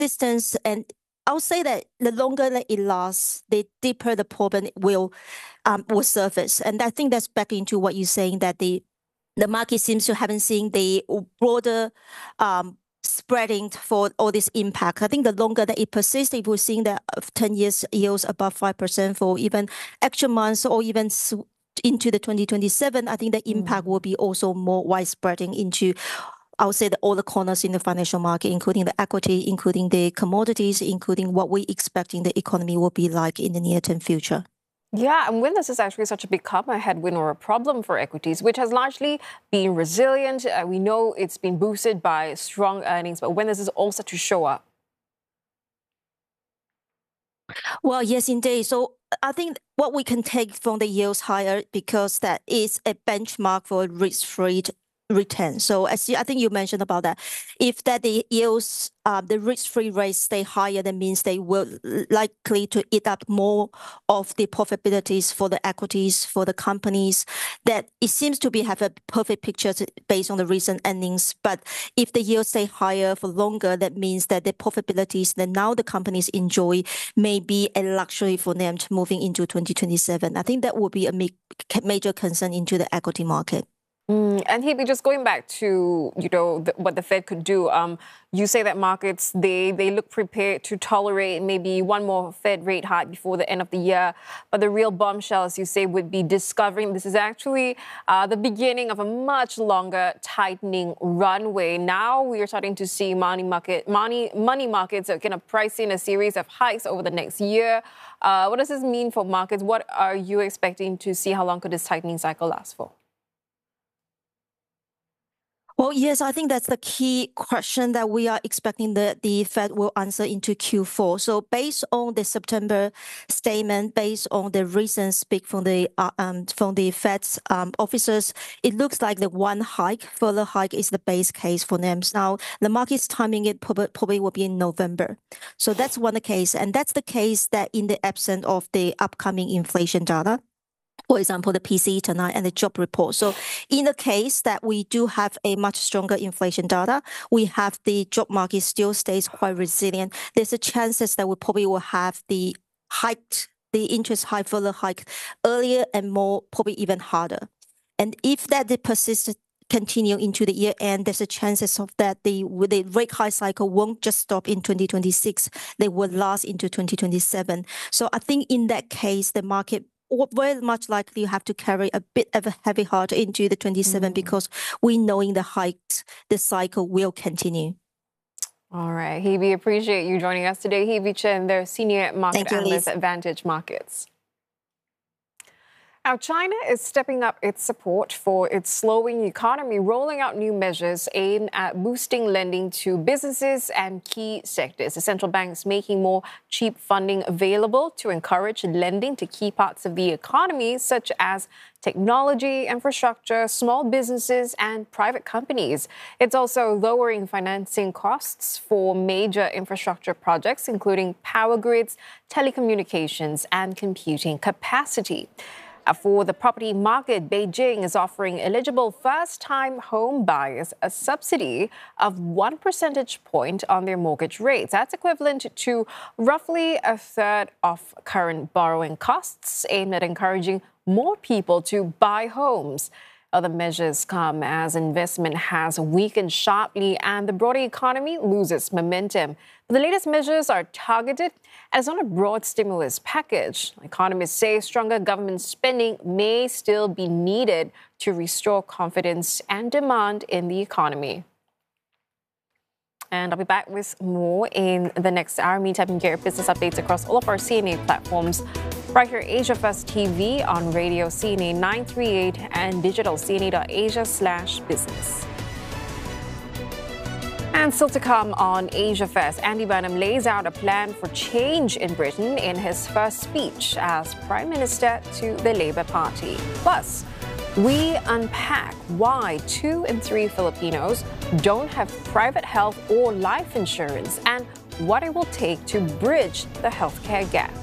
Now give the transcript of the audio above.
distance, and I'll say that the longer that it lasts, the deeper the problem will surface. And I think that's back into what you're saying, that the market seems to haven't seen the broader spreading for all this impact. I think the longer that it persists, if we're seeing that 10 years yields above 5% for even extra months or even into the 2027, I think the impact will be also more widespreading into, I would say, all the corners in the financial market, including the equity, including the commodities, including what we expecting the economy will be like in the near-term future. Yeah, and when this is actually such a big a headwind or a problem for equities, which has largely been resilient, we know it's been boosted by strong earnings, but when this is all set to show up? Well, yes, indeed. So I think what we can take from the yields higher, because that is a benchmark for risk-free return. So I think you mentioned about that. If that the yields, the risk-free rates stay higher, that means they will likely to eat up more of the profitabilities for the equities, for the companies. That it seems to be have a perfect picture based on the recent earnings. But if the yields stay higher for longer, that means that the profitabilities that now the companies enjoy may be a luxury for them to moving into 2027. I think that will be a major concern into the equity market. And Hebe, just going back to, what the Fed could do, you say that markets, they look prepared to tolerate maybe one more Fed rate hike before the end of the year. But the real bombshell, as you say, would be discovering this is actually the beginning of a much longer tightening runway. Now we are starting to see money markets are kind of pricing a series of hikes over the next year. What does this mean for markets? What are you expecting to see? How long could this tightening cycle last for? Well, yes, I think that's the key question that we are expecting the Fed will answer into Q4. So based on the September statement, based on the recent speak from the Fed's officers, it looks like the one further hike is the base case for them. Now, the market's timing it probably will be in November. So that's one case. And that's the case that in the absence of the upcoming inflation data, for example, the PCE tonight and the job report. So in the case that we do have a much stronger inflation data, we have the job market still stays quite resilient. There's a chances that we probably will have the interest hike, further hike earlier and more, probably even harder. And if that persists, continue into the year end, there's a chances of that the rate high cycle won't just stop in 2026. They will last into 2027. So I think in that case, the market very much likely you have to carry a bit of a heavy heart into the 27 because we knowing the cycle will continue. All right, Hebe, appreciate you joining us today. Hebe Chen, the Senior Market Analyst at Vantage Markets. Now, China is stepping up its support for its slowing economy, rolling out new measures aimed at boosting lending to businesses and key sectors. The central bank is making more cheap funding available to encourage lending to key parts of the economy, such as technology, infrastructure, small businesses, and private companies. It's also lowering financing costs for major infrastructure projects, including power grids, telecommunications, and computing capacity. For the property market, Beijing is offering eligible first-time home buyers a subsidy of 1 percentage point on their mortgage rates. That's equivalent to roughly a third of current borrowing costs, aimed at encouraging more people to buy homes. Other measures come as investment has weakened sharply and the broader economy loses momentum. But the latest measures are targeted and it's not a broad stimulus package. Economists say stronger government spending may still be needed to restore confidence and demand in the economy. And I'll be back with more in the next hour. Meantime, you can get your business updates across all of our CNA platforms. Right here, Asia First TV on radio CNA 938 and digital cna.asia/business. And still to come on Asia First, Andy Burnham lays out a plan for change in Britain in his first speech as Prime Minister to the Labour Party. Plus, we unpack why 2 in 3 Filipinos don't have private health or life insurance and what it will take to bridge the healthcare gap.